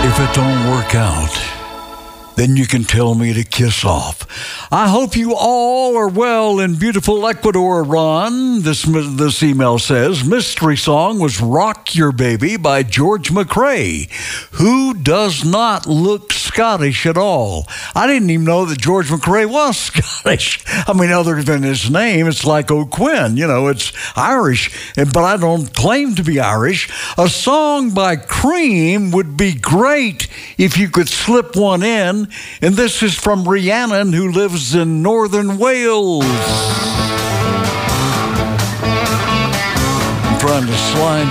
If it don't work out, then you can tell me to kiss off. I hope you all are well in beautiful Ecuador, Ron. This email says, mystery song was Rock Your Baby by George McRae, who does not look Scottish at all. I didn't even know that George McRae was Scottish. I mean, other than his name, it's like O'Quinn. You know, it's Irish, but I don't claim to be Irish. A song by Cream would be great if you could slip one in. And this is from Rhiannon, who lives in northern Wales. I'm trying to slide